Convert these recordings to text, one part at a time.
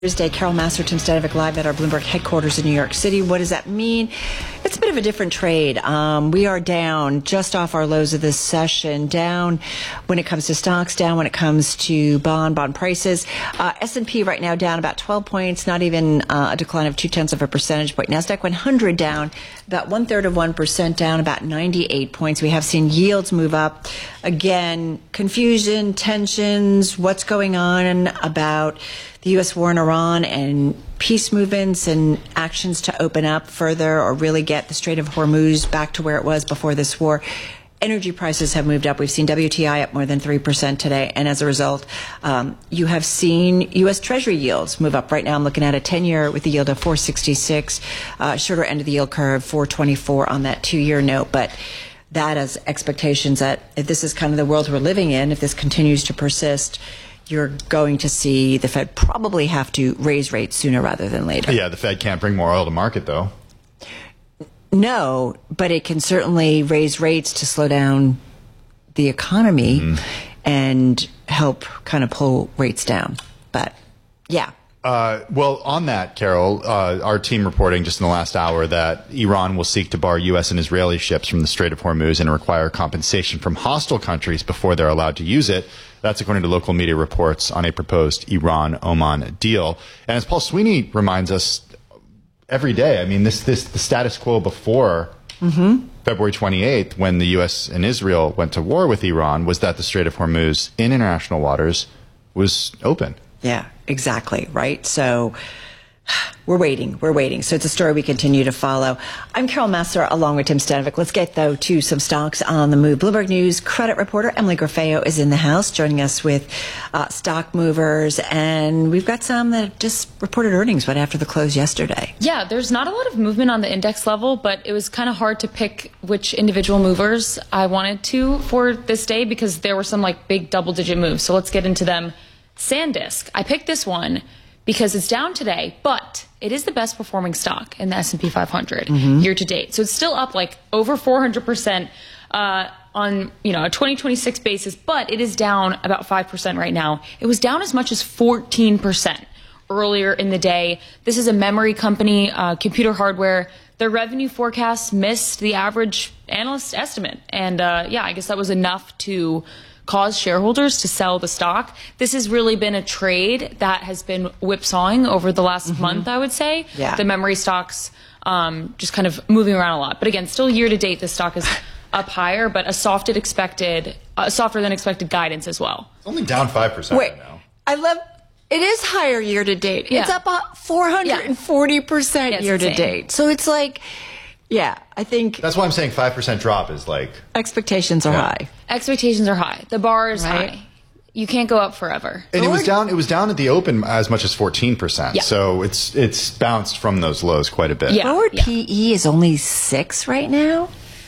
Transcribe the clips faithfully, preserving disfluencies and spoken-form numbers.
Thursday, Carol Massar, Tim Stanovic live at our Bloomberg headquarters in New York City. What does that mean? It's a bit of a different trade. Um, we are down just off our lows of this session, down when it comes to stocks, down when it comes to bond, bond prices. Uh, S and P right now down about twelve points, not even uh, a decline of two-tenths of a percentage point. NASDAQ one hundred down about one-third of one percent, down about ninety-eight points. We have seen yields move up. Again, confusion, tensions, what's going on about the U S war in Iran and peace movements and actions to open up further or really get the Strait of Hormuz back to where it was before this war. Energy prices have moved up. We've seen W T I up more than three percent today. And as a result, um, you have seen U S Treasury yields move up. Right now, I'm looking at a ten-year with a yield of four sixty-six, uh, shorter end of the yield curve, four twenty-four on that two-year note. But that as expectations that if this is kind of the world we're living in, if this continues to persist, you're going to see the Fed probably have to raise rates sooner rather than later. Yeah, the Fed can't bring more oil to market, though. No, but it can certainly raise rates to slow down the economy mm-hmm. and help kind of pull rates down. But, yeah. Uh, well, on that, Carol, uh, our team reporting just in the last hour that Iran will seek to bar U S and Israeli ships from the Strait of Hormuz and require compensation from hostile countries before they're allowed to use it. That's according to local media reports on a proposed Iran-Oman deal. And as Paul Sweeney reminds us every day, I mean, this, this the status quo before mm-hmm. February twenty-eighth, when the U S and Israel went to war with Iran, was that the Strait of Hormuz in international waters was open. Yeah, exactly, right? So we're waiting, we're waiting. So it's a story we continue to follow. I'm Carol Massar along with Tim Stanovic. Let's get, though, to some stocks on the move. Bloomberg News credit reporter Emily Grafeo is in the house joining us with uh, stock movers. And we've got some that just reported earnings right after the close yesterday. Yeah, there's not a lot of movement on the index level, but it was kind of hard to pick which individual movers I wanted to for this day because there were some like big double-digit moves. So let's get into them. SanDisk. I picked this one because it's down today, but it is the best performing stock in the S and P five hundred mm-hmm. year to date. So it's still up like over four hundred percent uh, on, you know, a twenty twenty-six basis, but it is down about five percent right now. It was down as much as fourteen percent earlier in the day. This is a memory company, uh, computer hardware. Their revenue forecasts missed the average analyst estimate. And uh, yeah, I guess that was enough to cause shareholders to sell the stock. This has really been a trade that has been whipsawing over the last mm-hmm. month, I would say. Yeah. The memory stocks um, just kind of moving around a lot. But again, still year to date, the stock is up higher, but a softer expected, uh, softer than expected guidance as well. It's only down five percent Wait, right now. I love it is higher year to date. Yeah. It's up four hundred forty percent yeah, year to date. So it's like, yeah, I think that's why I'm saying five percent drop is like expectations are yeah. high. Expectations are high. The bar is right. high. You can't go up forever. And it was down. It was down at the open as much as fourteen percent. Yeah. So it's it's bounced from those lows quite a bit. Yeah. Forward yeah. P E is only six right now.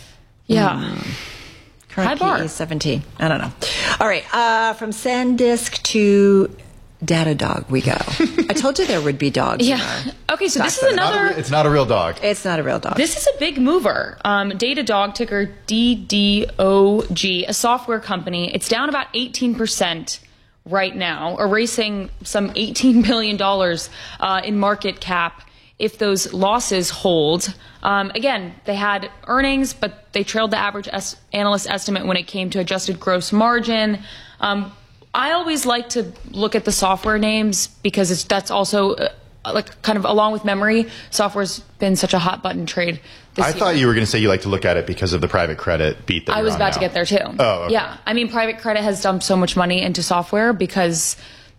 Yeah. Mm. Current High bar. P E is seventeen. I don't know. All right. Uh, from SanDisk to Datadog we go. I told you there would be dogs. Yeah. Okay, so this is another... It's not a real dog. It's not a real dog. This is a big mover. Um, Datadog, ticker D D O G, a software company. It's down about eighteen percent right now, erasing some eighteen billion dollars uh, in market cap if those losses hold. Um, again, they had earnings, but they trailed the average es- analyst estimate when it came to adjusted gross margin. Um, I always like to look at the software names because it's, that's also uh, like kind of along with memory. Software's been such a hot button trade this I year. thought you were going to say you like to look at it because of the private credit beat that I you're was on about now. to get there too. Oh, okay. Yeah. I mean, private credit has dumped so much money into software because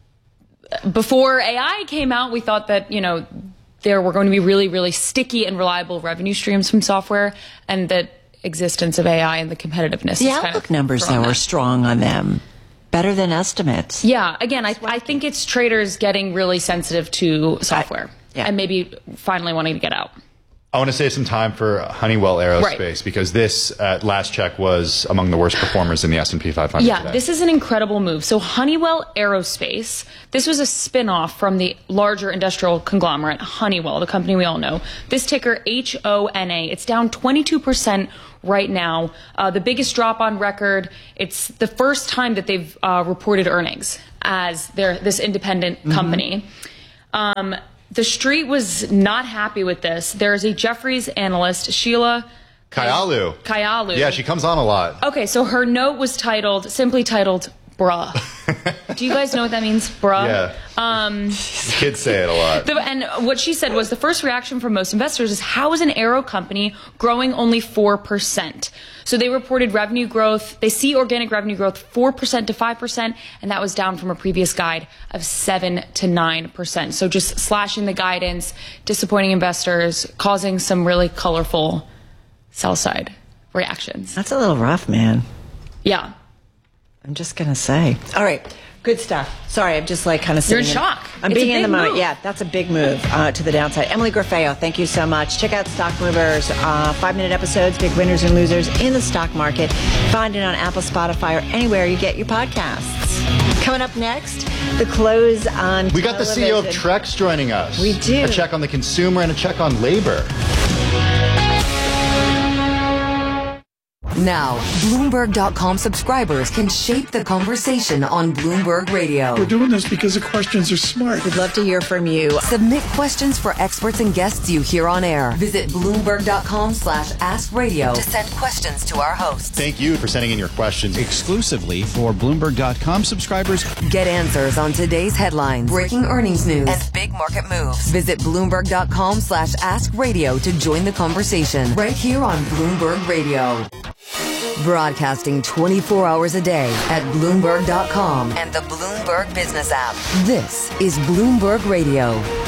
before A I came out, we thought that, you know, there were going to be really, really sticky and reliable revenue streams from software, and that existence of A I and the competitiveness. The is outlook kind of numbers, though, that. are strong on them. Better than estimates. Yeah, again, I, I think it's traders getting really sensitive to software I, yeah. and maybe finally wanting to get out. I want to save some time for Honeywell Aerospace Right. because this, at last check, was among the worst performers in the S and P five hundred Yeah, today. this is an incredible move. So Honeywell Aerospace, this was a spin-off from the larger industrial conglomerate, Honeywell, the company we all know. This ticker, H O N A, it's down twenty-two percent right now. Uh, the biggest drop on record. It's the first time that they've uh, reported earnings as their this independent mm-hmm. company. Um, the street was not happy with this. There's a Jefferies analyst, Sheila Kaialu. Kaialu. Yeah, she comes on a lot. Okay, so her note was titled, simply titled, bruh. Do you guys know what that means, bruh? Yeah. Um, Kids say it a lot. the, and what she said was the first reaction from most investors is, how is an aero company growing only four percent? So they reported revenue growth. They see organic revenue growth four percent to five percent, and that was down from a previous guide of seven to nine percent. So just slashing the guidance, disappointing investors, causing some really colorful sell-side reactions. That's a little rough, man. Yeah. I'm just going to say. All right. Good stuff. Sorry, I'm just like kind of You're sitting in shock. I'm It's a being in big the moment. move. Yeah, that's a big move uh, to the downside. Emily Grafeo, thank you so much. Check out Stock Movers, uh, five-minute episodes, big winners and losers in the stock market. Find it on Apple, Spotify, or anywhere you get your podcasts. Coming up next, the close on We got the C E O of television. Trex joining us. We do. A check on the consumer and a check on labor. Now, Bloomberg dot com subscribers can shape the conversation on Bloomberg Radio. We're doing this because the questions are smart. We'd love to hear from you. Submit questions for experts and guests you hear on air. Visit Bloomberg dot com slash ask radio to send questions to our hosts. Thank you for sending in your questions. Exclusively for Bloomberg dot com subscribers. Get answers on today's headlines, breaking earnings news, and big market moves. Visit Bloomberg dot com slash ask radio to join the conversation right here on Bloomberg Radio. Broadcasting twenty-four hours a day at Bloomberg dot com and the Bloomberg Business app. This is Bloomberg Radio.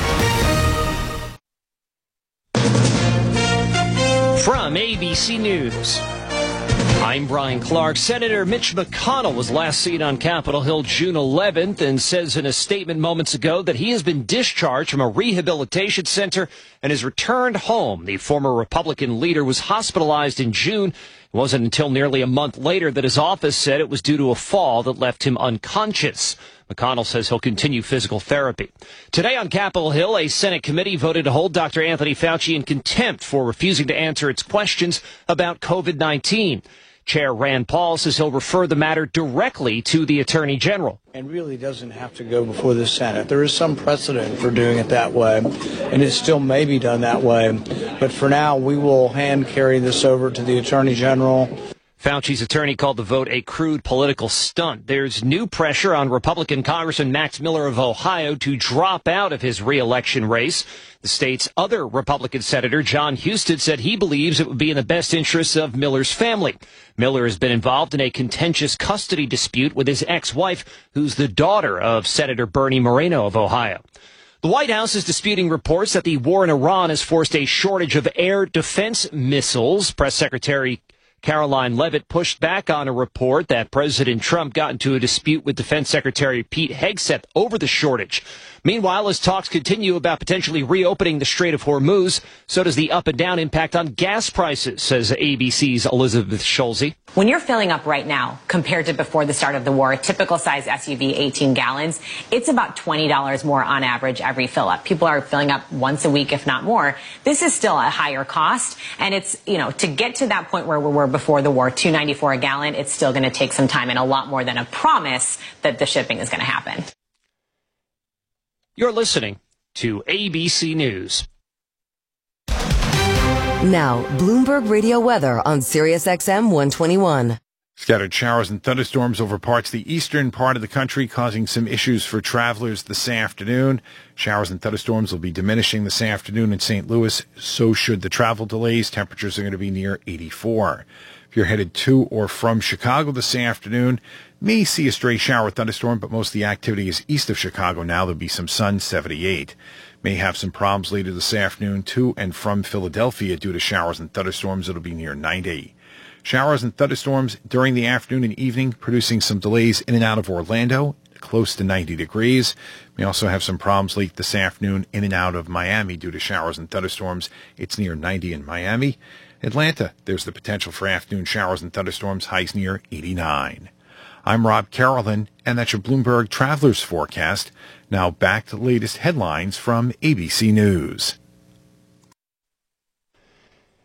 From A B C News, I'm Brian Clark. Senator Mitch McConnell was last seen on Capitol Hill June eleventh and says in a statement moments ago that he has been discharged from a rehabilitation center and is returned home. The former Republican leader was hospitalized in June. It wasn't until nearly a month later that his office said it was due to a fall that left him unconscious. McConnell says he'll continue physical therapy. Today on Capitol Hill, a Senate committee voted to hold Doctor Anthony Fauci in contempt for refusing to answer its questions about COVID nineteen. Chair Rand Paul says he'll refer the matter directly to the Attorney General. And really doesn't have to go before the Senate. There is some precedent for doing it that way, and it still may be done that way. But for now, we will hand carry this over to the Attorney General. Fauci's attorney called the vote a crude political stunt. There's new pressure on Republican Congressman Max Miller of Ohio to drop out of his re-election race. The state's other Republican senator, John Husted, said he believes it would be in the best interests of Miller's family. Miller has been involved in a contentious custody dispute with his ex-wife, who's the daughter of Senator Bernie Moreno of Ohio. The White House is disputing reports that the war in Iran has forced a shortage of air defense missiles. Press Secretary Caroline Leavitt pushed back on a report that President Trump got into a dispute with Defense Secretary Pete Hegseth over the shortage. Meanwhile, as talks continue about potentially reopening the Strait of Hormuz, so does the up and down impact on gas prices, says A B C's Elizabeth Schulze. When you're filling up right now, compared to before the start of the war, a typical size S U V, eighteen gallons, it's about twenty dollars more on average every fill up. People are filling up once a week, if not more. This is still a higher cost. And it's, you know, to get to that point where we were before the war, two ninety-four a gallon, it's still going to take some time and a lot more than a promise that the shipping is going to happen. You're listening to A B C News. Now, Bloomberg Radio weather on Sirius X M one twenty-one. Scattered showers and thunderstorms over parts of the eastern part of the country, causing some issues for travelers this afternoon. Showers and thunderstorms will be diminishing this afternoon in Saint Louis. So should the travel delays. Temperatures are going to be near eighty-four. If you're headed to or from Chicago this afternoon, may see a stray shower or thunderstorm, but most of the activity is east of Chicago now. There'll be some sun, seventy-eight. May have some problems later this afternoon to and from Philadelphia due to showers and thunderstorms. It'll be near ninety. Showers and thunderstorms during the afternoon and evening, producing some delays in and out of Orlando, close to ninety degrees. May also have some problems late this afternoon in and out of Miami due to showers and thunderstorms. It's near ninety in Miami. Atlanta, there's the potential for afternoon showers and thunderstorms, highs near eighty-nine. I'm Rob Carolyn, and that's your Bloomberg Travelers Forecast. Now back to the latest headlines from A B C News.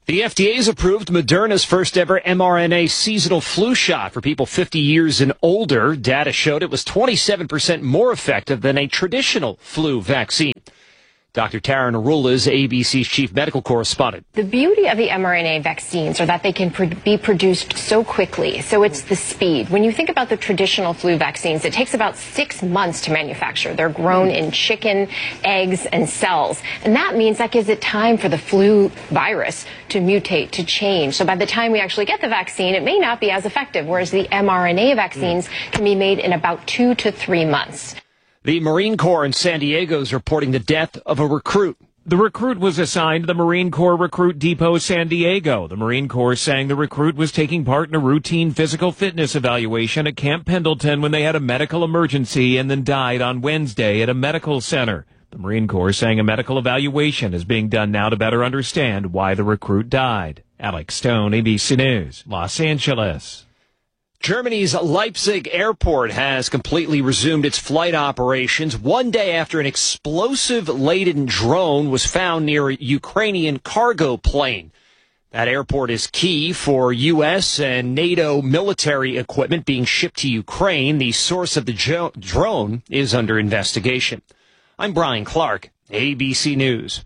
The F D A has approved Moderna's first ever mRNA seasonal flu shot for people fifty years and older. Data showed it was twenty-seven percent more effective than a traditional flu vaccine. Doctor Tara Narula is A B C's chief medical correspondent. The beauty of the mRNA vaccines are that they can pr- be produced so quickly. So it's the speed. When you think about the traditional flu vaccines, it takes about six months to manufacture. They're grown in chicken, eggs, and cells. And that means that gives it time for the flu virus to mutate, to change. So by the time we actually get the vaccine, it may not be as effective, whereas the mRNA vaccines can be made in about two to three months. The Marine Corps in San Diego is reporting the death of a recruit. The recruit was assigned to the Marine Corps Recruit Depot San Diego. The Marine Corps saying the recruit was taking part in a routine physical fitness evaluation at Camp Pendleton when they had a medical emergency and then died on Wednesday at a medical center. The Marine Corps saying a medical evaluation is being done now to better understand why the recruit died. Alex Stone, A B C News, Los Angeles. Germany's Leipzig airport has completely resumed its flight operations one day after an explosive-laden drone was found near a Ukrainian cargo plane. That airport is key for U S and NATO military equipment being shipped to Ukraine. The source of the jo- drone is under investigation. I'm Brian Clark, A B C News.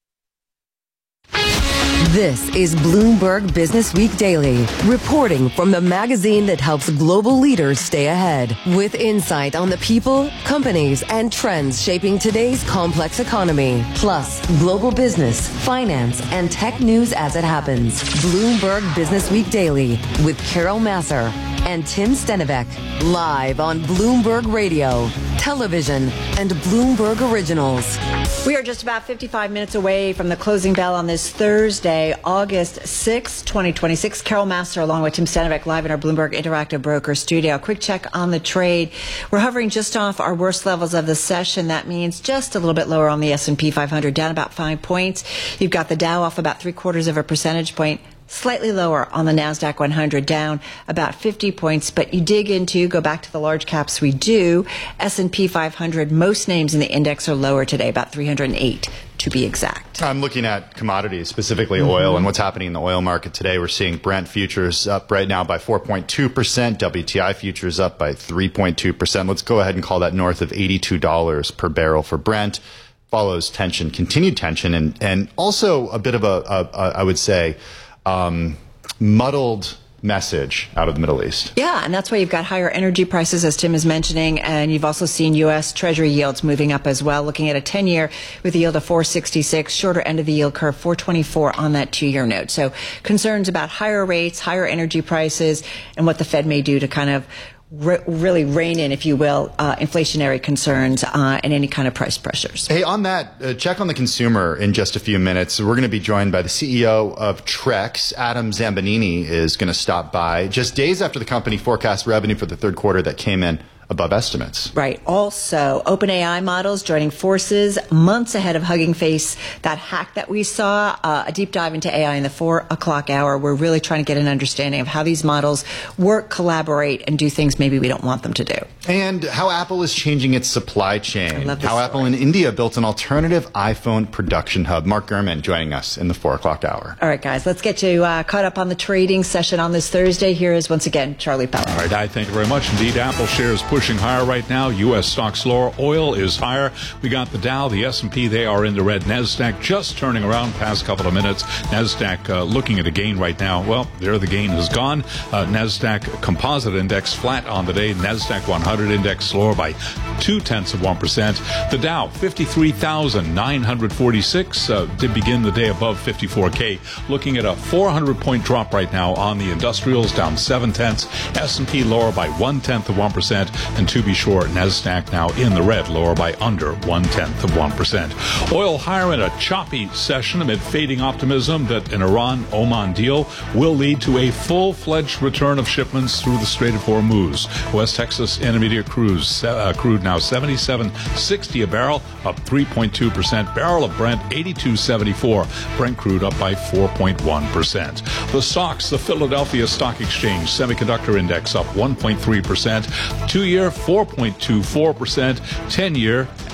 This is Bloomberg Business Week Daily, reporting from the magazine that helps global leaders stay ahead, with insight on the people, companies, and trends shaping today's complex economy, plus global business, finance, and tech news as it happens. Bloomberg Business Week Daily with Carol Masser and Tim Stenivek, live on Bloomberg Radio, television, and Bloomberg Originals. We are just about fifty-five minutes away from the closing bell on this Thursday, August sixth, twenty twenty-six. Carol Master along with Tim Stenivek live in our Bloomberg Interactive Broker studio. Quick check on the trade. We're hovering just off our worst levels of the session. That means just a little bit lower on the S and P five hundred, down about five points. You've got the Dow off about three quarters of a percentage point. Slightly lower on the NASDAQ one hundred, down about fifty points. But you dig into, go back to the large caps, we do. S and P five hundred, most names in the index are lower today, about three hundred eight to be exact. I'm looking at commodities, specifically mm-hmm. oil, and what's happening in the oil market today. We're seeing Brent futures up right now by four point two percent, W T I futures up by three point two percent. Let's go ahead and call that north of eighty-two dollars per barrel for Brent. Follows tension, continued tension, and, and also a bit of a, a, a I would say, Um, muddled message out of the Middle East. Yeah, and that's why you've got higher energy prices, as Tim is mentioning, and you've also seen U S Treasury yields moving up as well, looking at a ten-year with a yield of four sixty-six, shorter end of the yield curve, four twenty-four on that two-year note. So concerns about higher rates, higher energy prices, and what the Fed may do to kind of re- really rein in, if you will, uh, inflationary concerns uh, and any kind of price pressures. Hey, on that, uh, check on the consumer in just a few minutes. We're going to be joined by the C E O of Trex. Adam Zambanini is going to stop by just days after the company forecast revenue for the third quarter that came in above estimates. Right. Also, OpenAI models joining forces months ahead of Hugging Face, that hack that we saw, uh, a deep dive into A I in the four o'clock hour. We're really trying to get an understanding of how these models work, collaborate, and do things maybe we don't want them to do. And how Apple is changing its supply chain. I love this how story. Apple in India built an alternative iPhone production hub. Mark Gurman joining us in the four o'clock hour. All right, guys, let's get you uh, caught up on the trading session on this Thursday. Here is once again Charlie Powell. All right, I thank you very much indeed. Apple shares pushing higher right now. U S stocks lower. Oil is higher. We got the Dow, the S and P, they are in the red. NASDAQ just turning around past couple of minutes. NASDAQ uh, looking at a gain right now. Well, there the gain is gone. Uh, NASDAQ composite index flat on the day. NASDAQ one hundred index lower by two-tenths of one percent. The Dow, fifty-three thousand nine hundred forty-six, uh, did begin the day above fifty-four K. Looking at a four hundred point drop right now on the industrials, down seven-tenths. S and P lower by one-tenth of one percent. And to be sure, NASDAQ now in the red, lower by under one-tenth of one percent. Oil higher in a choppy session amid fading optimism that an Iran-Oman deal will lead to a full-fledged return of shipments through the Strait of Hormuz. West Texas Intermediate crude, uh, crude now seventy-seven sixty a barrel, up three point two percent. Barrel of Brent, eighty-two seventy-four. Brent crude up by four point one percent. The stocks, the Philadelphia Stock Exchange Semiconductor Index up one point three percent. Two-year, four point two four percent. ten-year,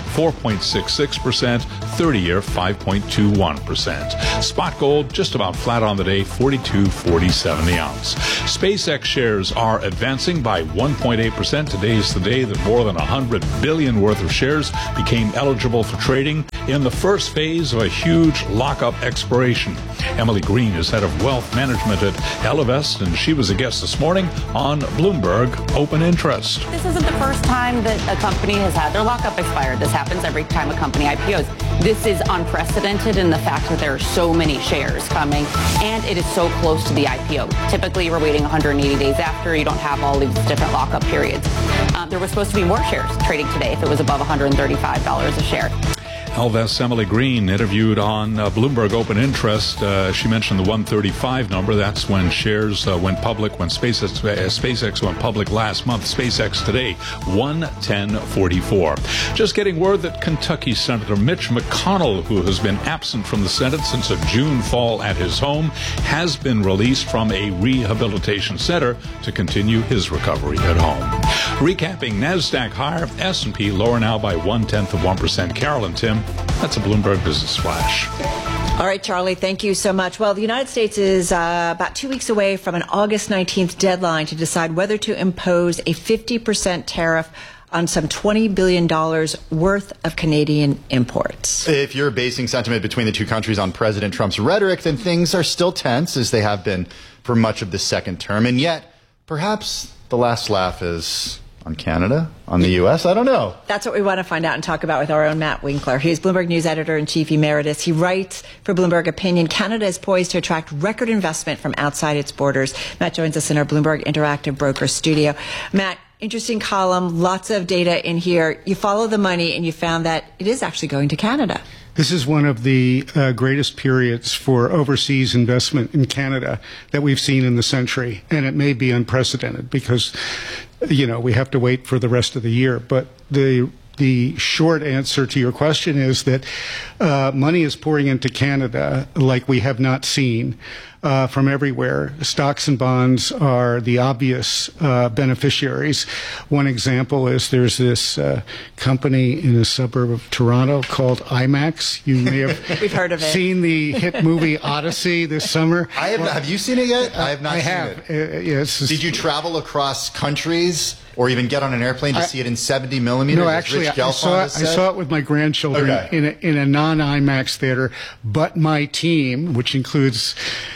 four point six six percent, thirty-year five point two one percent. Spot gold just about flat on the day, forty-two forty-seven the ounce. SpaceX shares are advancing by one point eight percent. Today is the day that more than one hundred billion dollars worth of shares became eligible for trading in the first phase of a huge lockup expiration. Emily Green is head of wealth management at Ellevest, and she was a guest this morning on Bloomberg Open Interest. This isn't the first time that a company has had their lockup expired. This happens every time a company I P Os. This is unprecedented in the fact that there are so many shares coming, and it is so close to the I P O. Typically, you're waiting one hundred eighty days after. You don't have all these different lockup periods. Um, there was supposed to be more shares trading today if it was above one hundred thirty-five dollars a share. Ellevest's Emily Green interviewed on uh, Bloomberg Open Interest. Uh, she mentioned the one thirty-five number. That's when shares uh, went public, when SpaceX, uh, SpaceX went public last month. SpaceX today, one ten forty-four. Just getting word that Kentucky Senator Mitch McConnell, who has been absent from the Senate since a June fall at his home, has been released from a rehabilitation center to continue his recovery at home. Recapping, NASDAQ higher, S and P lower now by one-tenth of one percent. Carol and Tim, that's a Bloomberg Business Flash. All right, Charlie, thank you so much. Well, the United States is uh, about two weeks away from an August nineteenth deadline to decide whether to impose a fifty percent tariff on some twenty billion dollars worth of Canadian imports. If you're basing sentiment between the two countries on President Trump's rhetoric, then things are still tense, as they have been for much of the second term. And yet, perhaps the last laugh is on Canada, on the U S, I don't know. That's what we want to find out and talk about with our own Matt Winkler. He's Bloomberg News Editor-in-Chief Emeritus. He writes for Bloomberg Opinion, Canada is poised to attract record investment from outside its borders. Matt joins us in our Bloomberg Interactive Broker studio. Matt, interesting column, lots of data in here. You follow the money and you found that it is actually going to Canada. This is one of the uh, greatest periods for overseas investment in Canada that we've seen in the century, and it may be unprecedented because, you know, we have to wait for the rest of the year. But the the short answer to your question is that uh, money is pouring into Canada like we have not seen uh, from everywhere. Stocks and bonds are the obvious uh, beneficiaries. One example is there's this uh, company in a suburb of Toronto called IMAX. You may have We've heard of it. Seen the hit movie Odyssey this summer. I have, well, have you seen it yet? I have not I seen have. it. Uh, yes. Did you travel across countries or even get on an airplane to I, see it in seventy millimeters? No, actually, I saw, it, I saw it with my grandchildren okay. in a, in a non-IMAX theater, but my team, which includes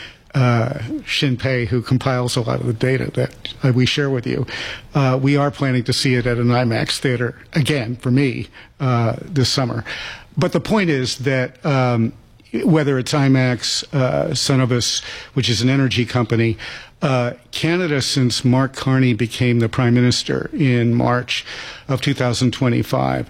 uh, Shin Pei, who compiles a lot of the data that uh, we share with you, uh, we are planning to see it at an IMAX theater, again, for me, uh, this summer. But the point is that um, whether it's IMAX, uh, Cenovus, which is an energy company, Uh, Canada, since Mark Carney became the Prime Minister in March of two thousand twenty-five,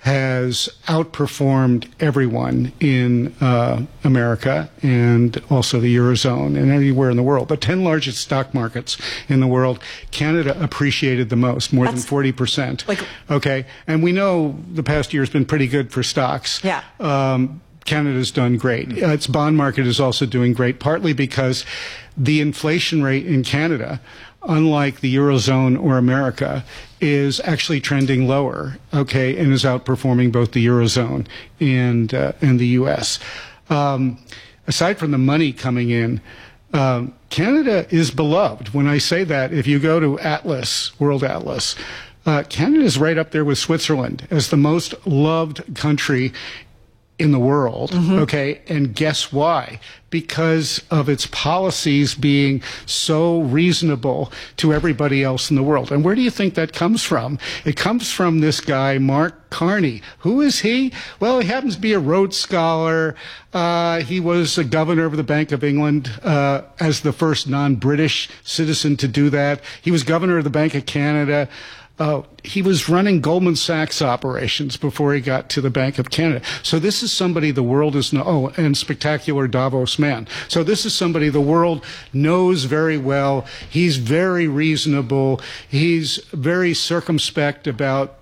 has outperformed everyone in uh, America and also the Eurozone and anywhere in the world. The ten largest stock markets in the world, Canada appreciated the most, more That's than forty percent. Like, okay, and we know the past year has been pretty good for stocks. Yeah. Um, Canada's done great. Uh, its bond market is also doing great, partly because the inflation rate in Canada, unlike the Eurozone or America, is actually trending lower, okay, and is outperforming both the Eurozone and uh, and the U S. Um, aside from the money coming in, um, Canada is beloved. When I say that, if you go to Atlas, World Atlas, uh, Canada is right up there with Switzerland as the most loved country in the world, mm-hmm. okay? And guess why? Because of its policies being so reasonable to everybody else in the world. And where do you think that comes from? It comes from this guy, Mark Carney. Who is he? Well, he happens to be a Rhodes Scholar. Uh, he was a governor of the Bank of England uh, as the first non-British citizen to do that. He was governor of the Bank of Canada. Uh, he was running Goldman Sachs operations before he got to the Bank of Canada. So this is somebody the world is know. Oh, and spectacular Davos man. So this is somebody the world knows very well. He's very reasonable. He's very circumspect about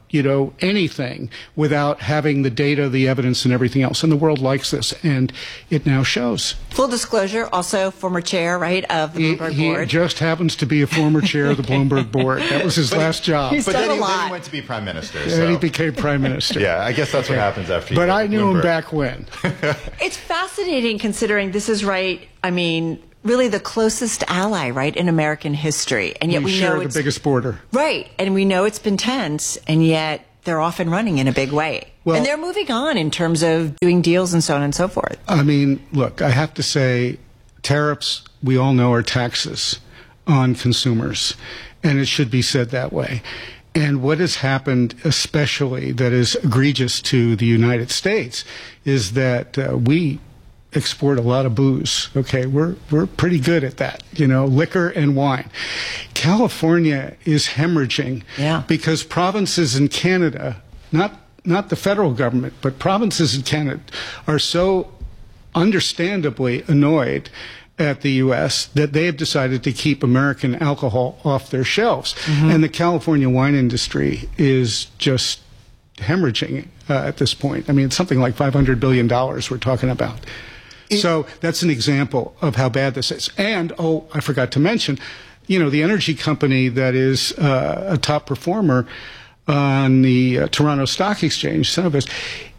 you know, anything without having the data, the evidence, and everything else. And the world likes this, and it now shows. Full disclosure, also former chair, right, of the Bloomberg he, board. He just happens to be a former chair of the Bloomberg board. That was his but last job. He's but done then a he, lot. then he went to be prime minister. And So. he became prime minister. Yeah, I guess that's what happens after you But go to I knew Bloomberg. him back when. It's fascinating considering this is right, I mean, really the closest ally, right, in American history. And yet we, we share know the it's biggest border. right, and we know it's been tense, and yet they're off and running in a big way. Well, and they're moving on in terms of doing deals and so on and so forth. I mean, look, I have to say, tariffs, we all know, are taxes on consumers, and it should be said that way. And what has happened, especially that is egregious to the United States, is that uh, we export a lot of booze. Okay, we're we're pretty good at that, you know, liquor and wine. California is hemorrhaging yeah. because provinces in Canada, not not the federal government, but provinces in Canada are so understandably annoyed at the U S that they have decided to keep American alcohol off their shelves. Mm-hmm. And the California wine industry is just hemorrhaging uh, at this point. I mean, it's something like five hundred billion dollars we're talking about. It, so that's an example of how bad this is. And, oh, I forgot to mention, you know, the energy company that is uh, a top performer on the uh, Toronto Stock Exchange, Cenovus,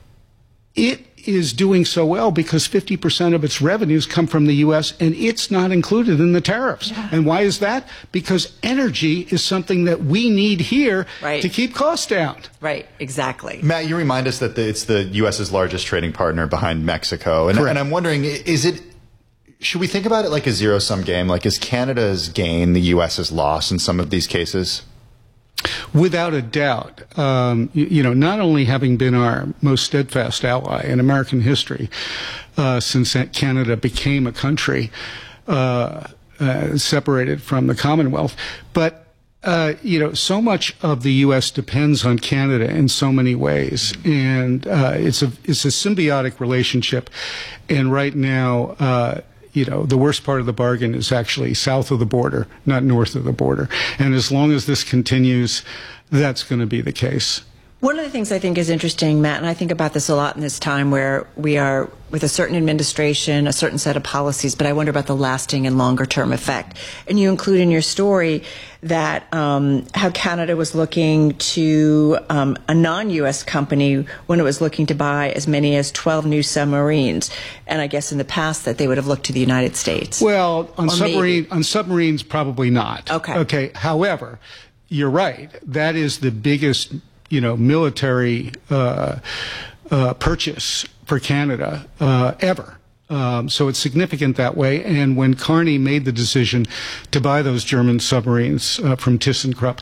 it is doing so well because fifty percent of its revenues come from the U S and it's not included in the tariffs. Yeah. And why is that? Because energy is something that we need here right. to keep costs down. Right, exactly. Matt, you remind us that the, it's the U S's largest trading partner behind Mexico. And, and I'm wondering, is it, should we think about it like a zero-sum game? Like, is Canada's gain the U S's loss in some of these cases? Without a doubt, um, you, you know, not only having been our most steadfast ally in American history uh, since Canada became a country uh, uh, separated from the Commonwealth, but uh, you know, so much of the U S depends on Canada in so many ways, and uh, it's a it's a symbiotic relationship. And right now, uh, you know, the worst part of the bargain is actually south of the border, not north of the border. And as long as this continues, that's going to be the case. One of the things I think is interesting, Matt, and I think about this a lot in this time where we are with a certain administration, a certain set of policies, but I wonder about the lasting and longer term effect. And you include in your story that um, how Canada was looking to um, a non-U S company when it was looking to buy as many as twelve new submarines. And I guess in the past that they would have looked to the United States. Well, on, Or submarine, maybe. on submarines, probably not. Okay. Okay. However, you're right. That is the biggest, you know, military uh, uh, purchase for Canada uh, ever. Um, so it's significant that way. And when Carney made the decision to buy those German submarines uh, from ThyssenKrupp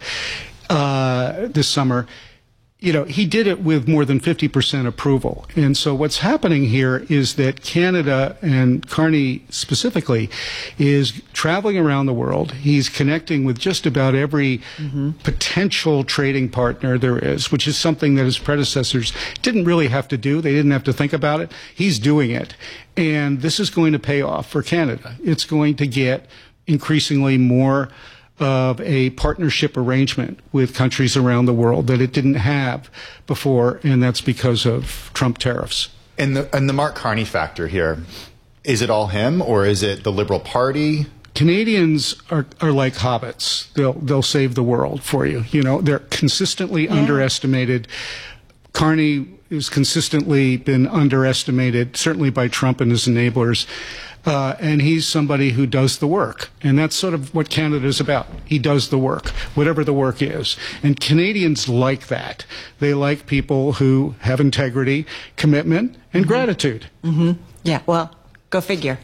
uh, this summer, you know, he did it with more than fifty percent approval. And so what's happening here is that Canada, and Carney specifically, is traveling around the world. He's connecting with just about every mm-hmm. potential trading partner there is, which is something that his predecessors didn't really have to do. They didn't have to think about it. He's doing it. And this is going to pay off for Canada. It's going to get increasingly more of a partnership arrangement with countries around the world that it didn't have before, and that's because of Trump tariffs. And the, and the Mark Carney factor here, is it all him or is it the Liberal Party? Canadians are, are like hobbits. They'll, they'll save the world for you. You know, they're consistently yeah. underestimated. Carney has consistently been underestimated, certainly by Trump and his enablers. Uh, and he's somebody who does the work. And that's sort of what Canada is about. He does the work, whatever the work is. And Canadians like that. They like people who have integrity, commitment, and mm-hmm. gratitude. Mm-hmm. Yeah, well, go figure.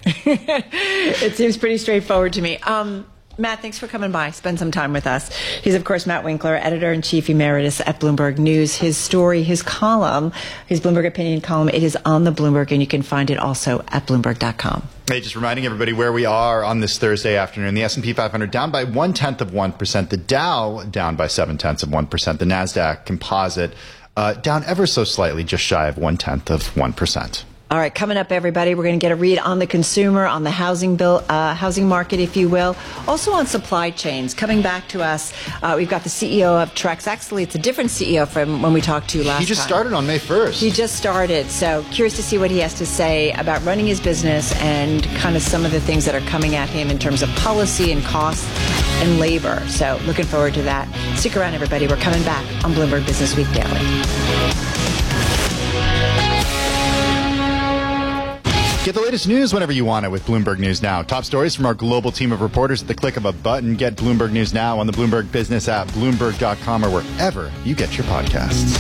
It seems pretty straightforward to me. Um, Matt, thanks for coming by. Spend some time with us. He's, of course, Matt Winkler, editor-in-chief emeritus at Bloomberg News. His story, his column, his Bloomberg Opinion column, it is on the Bloomberg, and you can find it also at Bloomberg dot com. Hey, just reminding everybody where we are on this Thursday afternoon. The S and P five hundred down by one-tenth of one percent. The Dow down by seven-tenths of one percent. The NASDAQ Composite uh, down ever so slightly, just shy of one-tenth of one percent. All right, coming up, everybody, we're going to get a read on the consumer, on the housing bill, uh, housing market, if you will. Also on supply chains. Coming back to us, uh, we've got the C E O of Trex. Actually, it's a different C E O from when we talked to you last time. He just time. started on May first. He just started. So curious to see what he has to say about running his business and kind of some of the things that are coming at him in terms of policy and costs and labor. So looking forward to that. Stick around, everybody. We're coming back on Bloomberg Business Week Daily. Get the latest news whenever you want it with Bloomberg News Now. Top stories from our global team of reporters at the click of a button. Get Bloomberg News Now on the Bloomberg Business app, Bloomberg dot com, or wherever you get your podcasts.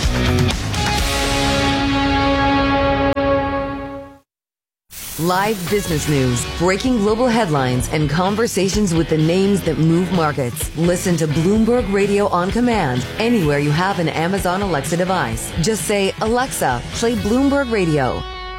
Live business news, breaking global headlines, and conversations with the names that move markets. Listen to Bloomberg Radio on command anywhere you have an Amazon Alexa device. Just say, Alexa, play Bloomberg Radio.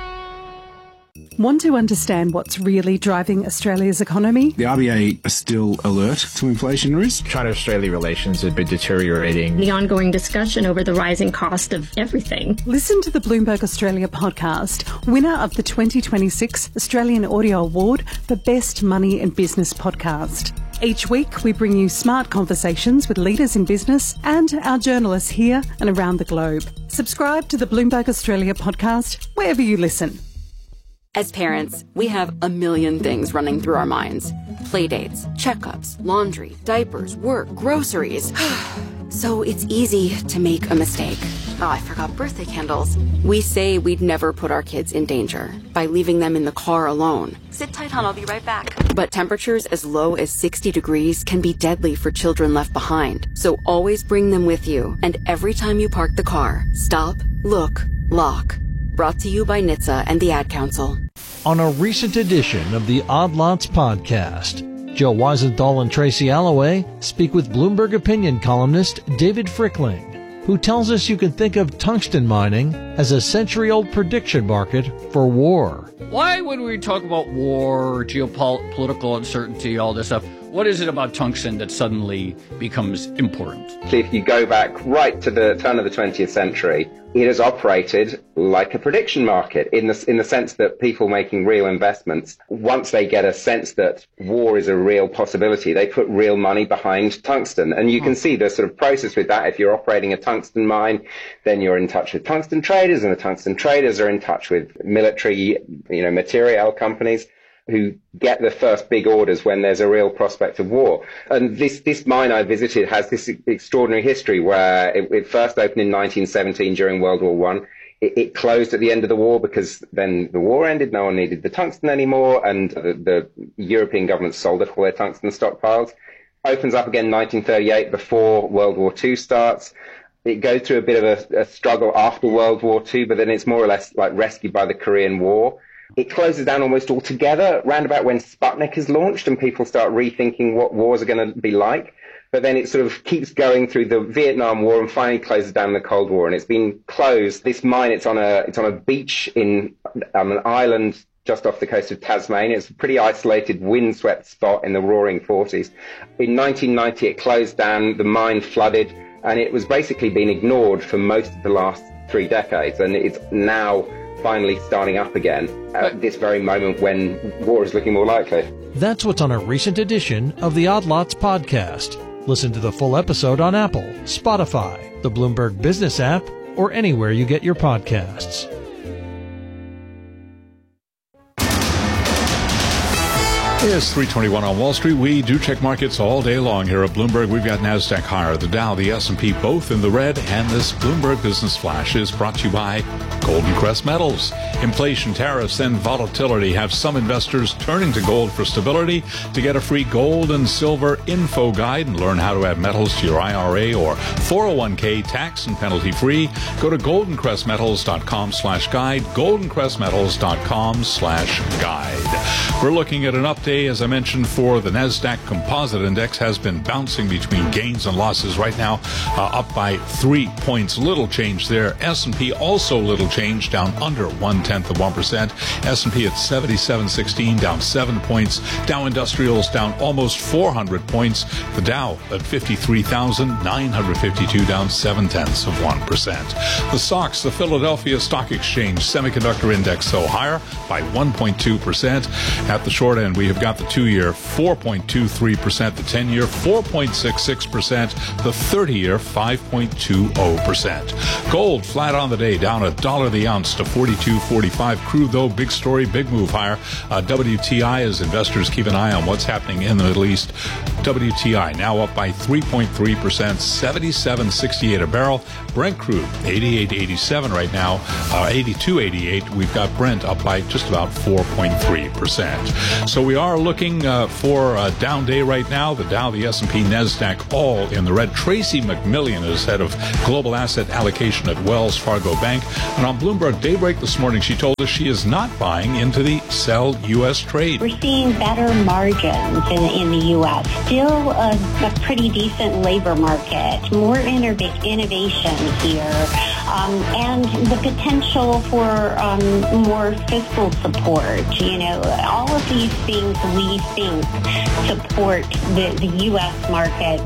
Want to understand what's really driving Australia's economy? The R B A are still alert to inflation risk. China-Australia relations have been deteriorating. The ongoing discussion over the rising cost of everything. Listen to the Bloomberg Australia podcast, winner of the twenty twenty-six Australian Audio Award for Best Money and Business Podcast. Each week, we bring you smart conversations with leaders in business and our journalists here and around the globe. Subscribe to the Bloomberg Australia podcast wherever you listen. As parents, we have a million things running through our minds. Playdates, checkups, laundry, diapers, work, groceries. So it's easy to make a mistake. Oh, I forgot birthday candles. We say we'd never put our kids in danger by leaving them in the car alone. Sit tight, hon, I'll be right back. But temperatures as low as sixty degrees can be deadly for children left behind. So always bring them with you. And every time you park the car, stop, look, lock. Brought to you by N H T S A and the Ad Council. On a recent edition of the Odd Lots podcast, Joe Weisenthal and Tracy Alloway speak with Bloomberg opinion columnist David Frickling, who tells us you can think of tungsten mining as a century-old prediction market for war. Why would we talk about war, geopolitical uncertainty, all this stuff? What is it about tungsten that suddenly becomes important? If you go back right to the turn of the twentieth century, it has operated like a prediction market in the, in the sense that people making real investments, once they get a sense that war is a real possibility, they put real money behind tungsten. And you can see the sort of process with that. If you're operating a tungsten mine, then you're in touch with tungsten traders, and the tungsten traders are in touch with military, you know, material companies who get the first big orders when there's a real prospect of war. And this, this mine I visited has this extraordinary history where it, it first opened in nineteen seventeen during World War One. It, it closed at the end of the war because then the war ended, no one needed the tungsten anymore, and the, the European governments sold off all their tungsten stockpiles. Opens up again in nineteen thirty-eight before World War Two starts. It goes through a bit of a, a struggle after World War Two, but then it's more or less like rescued by the Korean War. It closes down almost altogether round about when Sputnik is launched and people start rethinking what wars are going to be like. But then it sort of keeps going through the Vietnam War and finally closes down the Cold War. And it's been closed. This mine, it's on a it's on a beach in on an island just off the coast of Tasmania. It's a pretty isolated, windswept spot in the roaring forties. In nineteen ninety, it closed down. The mine flooded, and it was basically been ignored for most of the last three decades. And it's now finally starting up again at this very moment when war is looking more likely. That's what's on a recent edition of the Odd Lots podcast. Listen to the full episode on Apple, Spotify, the Bloomberg Business app, or anywhere you get your podcasts. It's three twenty-one on Wall Street. We do check markets all day long here at Bloomberg. We've got NASDAQ higher, the Dow, the S and P, both in the red. And this Bloomberg Business Flash is brought to you by Golden Crest Metals. Inflation, tariffs, and volatility have some investors turning to gold for stability. To get a free gold and silver info guide and learn how to add metals to your I R A or four oh one k tax and penalty free, go to golden crest metals dot com slash guide, golden crest metals dot com slash guide. We're looking at an update. As I mentioned, for the NASDAQ Composite Index has been bouncing between gains and losses right now, uh, up by three points. Little change there. S and P also little change, down under one-tenth of one percent. S and P at seventy-seven sixteen, down seven points. Dow Industrials down almost four hundred points. The Dow at fifty-three thousand nine hundred fifty-two, down seven-tenths of one percent. The S O X, the Philadelphia Stock Exchange Semiconductor Index, so higher by one point two percent. At the short end, we have got the two-year four point two three percent, the ten-year four point six six percent, the thirty-year five point two zero percent. Gold flat on the day, down a dollar the ounce to forty-two forty-five. Crude, though, big story, big move higher. Uh, W T I, as investors keep an eye on what's happening in the Middle East. W T I now up by three point three percent, seventy-seven sixty-eight a barrel. Brent crude, eighty-eight eighty-seven right now, uh, eighty-two eighty-eight. We've got Brent up by just about four point three percent. So we are looking uh, for a down day right now. The Dow, the S and P, NASDAQ, all in the red. Tracy McMillian is head of global asset allocation at Wells Fargo Bank. And on Bloomberg Daybreak this morning, she told us she is not buying into the sell U S trade. We're seeing better margins in, in the U S. Still a, a pretty decent labor market. More innov- innovation here. Um, and the potential for um, more fiscal support. You know, all of these things we think support the, the U S market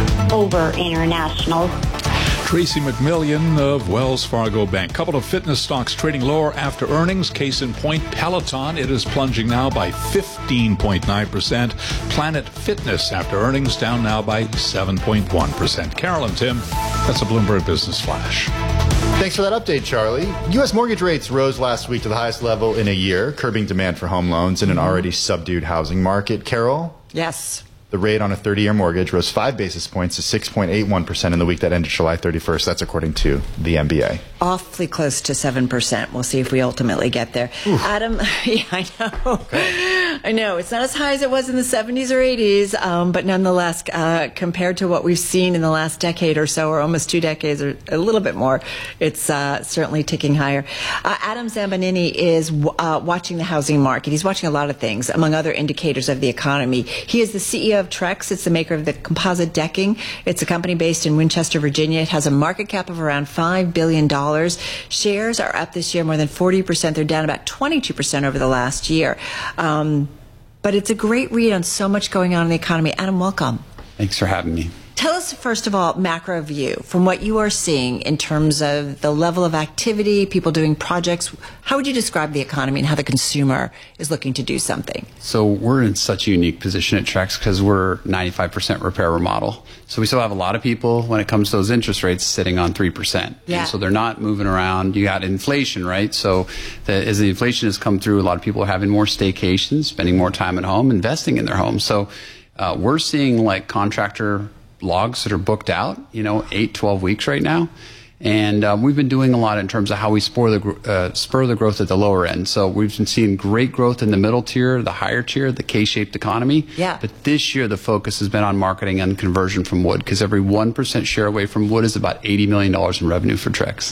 over international. Tracy McMillian of Wells Fargo Bank. Couple of fitness stocks trading lower after earnings. Case in point, Peloton. It is plunging now by fifteen point nine percent. Planet Fitness after earnings down now by seven point one percent. Carol and Tim, that's a Bloomberg Business Flash. Thanks for that update, Charlie. U S mortgage rates rose last week to the highest level in a year, curbing demand for home loans in an already subdued housing market. Carol? Yes. The rate on a thirty-year mortgage rose five basis points to six point eight one percent in the week that ended July thirty-first. That's according to the M B A. Awfully close to seven percent. We'll see if we ultimately get there. Oof. Adam, yeah, I know. Okay. I know. It's not as high as it was in the seventies or eighties, um, but nonetheless, uh, compared to what we've seen in the last decade or so, or almost two decades or a little bit more, it's uh, certainly ticking higher. Uh, Adam Zambanini is uh, watching the housing market. He's watching a lot of things, among other indicators of the economy. He is the C E O of Trex. It's the maker of the composite decking. It's a company based in Winchester, Virginia. It has a market cap of around five billion dollars. Shares are up this year more than forty percent. They're down about twenty-two percent over the last year. Um, but it's a great read on so much going on in the economy. Adam, welcome. Thanks for having me. Tell us, first of all, macro view from what you are seeing in terms of the level of activity, people doing projects. How would you describe the economy and how the consumer is looking to do something? So we're in such a unique position at Trex because we're ninety-five percent repair remodel. So we still have a lot of people, when it comes to those interest rates, sitting on three percent. Yeah. And so they're not moving around. You got inflation, right? So the, as the inflation has come through, a lot of people are having more staycations, spending more time at home, investing in their homes. So uh, we're seeing like contractor logs that are booked out, you know, eight, twelve weeks right now. And um, we've been doing a lot in terms of how we spur the, uh, spur the growth at the lower end. So we've been seeing great growth in the middle tier, the higher tier, the K-shaped economy. Yeah. But this year, the focus has been on marketing and conversion from wood, because every one percent share away from wood is about eighty million dollars in revenue for Trex.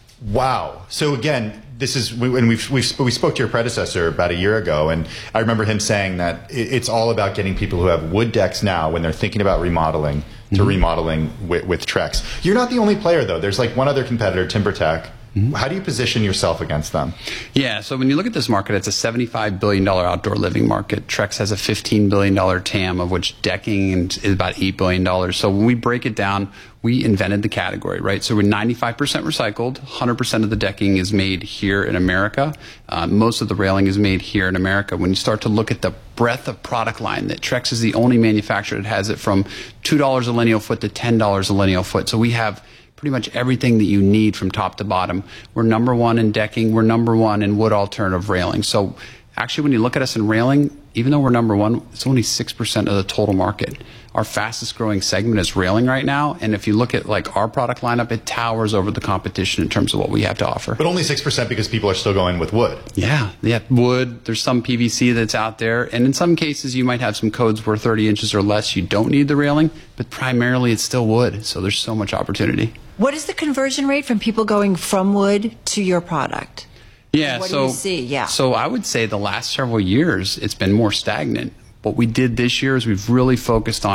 Wow. So again, this is when we've, we've we spoke to your predecessor about a year ago, and I remember him saying that it's all about getting people who have wood decks now when they're thinking about remodeling to mm-hmm. remodeling with, with Trex. You're not the only player, though. There's like one other competitor, TimberTech. Mm-hmm. How do you position yourself against them? Yeah, so when you look at this market, it's a seventy-five billion dollars outdoor living market. Trex has a fifteen billion dollars T A M, of which decking is about eight billion dollars. So when we break it down, we invented the category, right? So we're ninety-five percent recycled. one hundred percent of the decking is made here in America. Uh, most of the railing is made here in America. When you start to look at the breadth of product line, that Trex is the only manufacturer that has it from two dollars a lineal foot to ten dollars a lineal foot. So we have pretty much everything that you need from top to bottom. We're number one in decking. We're number one in wood alternative railing. So actually, when you look at us in railing, even though we're number one, it's only six percent of the total market. Our fastest growing segment is railing right now. And if you look at like our product lineup, it towers over the competition in terms of what we have to offer. But only six percent because people are still going with wood. Yeah, yeah, wood. There's some P V C that's out there. And in some cases, you might have some codes where thirty inches or less, you don't need the railing. But primarily, it's still wood. So there's so much opportunity. What is the conversion rate from people going from wood to your product? Yeah, what so, do you see? Yeah. So I would say the last several years, it's been more stagnant. What we did this year is we've really focused on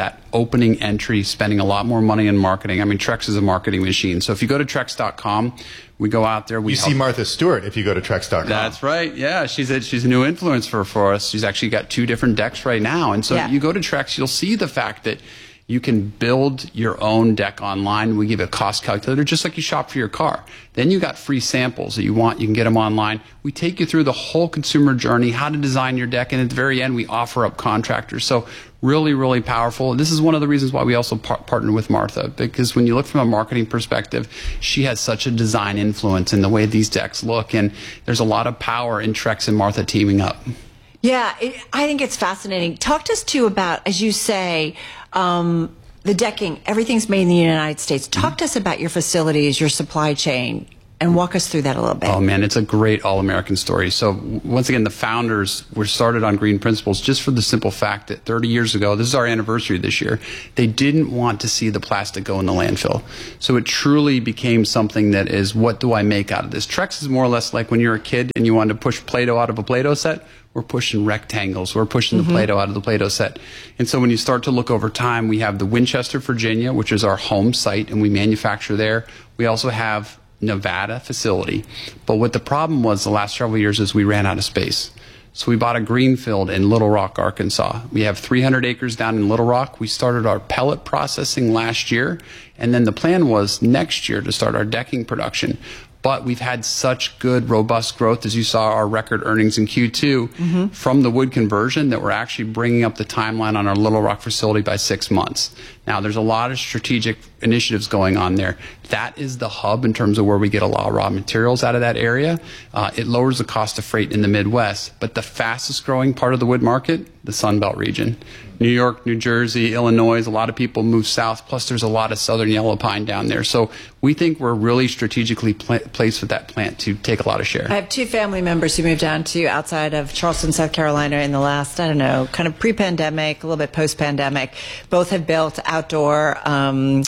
that opening entry, spending a lot more money in marketing. I mean, Trex is a marketing machine. So if you go to Trex dot com, we go out there. We you see Martha Stewart if you go to Trex dot com. That's right. Yeah, she's a, she's a new influencer for us. She's actually got two different decks right now. And so yeah. you go to Trex, you'll see the fact that you can build your own deck online. We give a cost calculator just like you shop for your car. Then you got free samples that you want. You can get them online. We take you through the whole consumer journey, how to design your deck. And at the very end, we offer up contractors. So really, really powerful. This is one of the reasons why we also par- partner with Martha, because when you look from a marketing perspective, she has such a design influence in the way these decks look. And there's a lot of power in Trex and Martha teaming up. Yeah, it, I think it's fascinating. Talk to us, too, about, as you say, um, the decking, everything's made in the United States. Talk to us about your facilities, your supply chain, and walk us through that a little bit. Oh, man, it's a great all-American story. So, once again, the founders were started on green principles just for the simple fact that thirty years ago, this is our anniversary this year, they didn't want to see the plastic go in the landfill. So it truly became something that is, what do I make out of this? Trex is more or less like when you're a kid and you wanted to push Play-Doh out of a Play-Doh set. We're pushing rectangles. We're pushing the mm-hmm. Play-Doh out of the Play-Doh set. And so when you start to look over time, we have the Winchester, Virginia, which is our home site, and we manufacture there. We also have Nevada facility. But what the problem was the last several years is we ran out of space. So we bought a greenfield in Little Rock, Arkansas. We have three hundred acres down in Little Rock. We started our pellet processing last year, and then the plan was next year to start our decking production. But we've had such good, robust growth, as you saw our record earnings in Q two mm-hmm. from the wood conversion, that we're actually bringing up the timeline on our Little Rock facility by six months. Now, there's a lot of strategic initiatives going on there. That is the hub in terms of where we get a lot of raw materials out of that area. Uh, it lowers the cost of freight in the Midwest. But the fastest growing part of the wood market, the Sun Belt region. New York, New Jersey, Illinois, a lot of people move south, plus there's a lot of southern yellow pine down there. So we think we're really strategically pl- placed with that plant to take a lot of share. I have two family members who moved down to outside of Charleston, South Carolina in the last, I don't know, kind of pre-pandemic, a little bit post-pandemic. Both have built outdoor um,